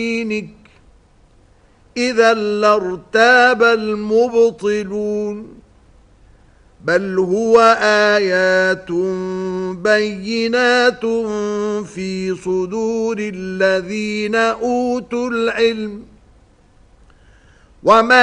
دينك إذا لارتاب المبطلون بل هو آيات بينات في صدور الذين أوتوا العلم وما